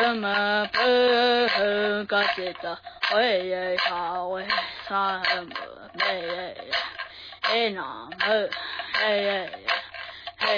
么不个知道为啥为啥么没那么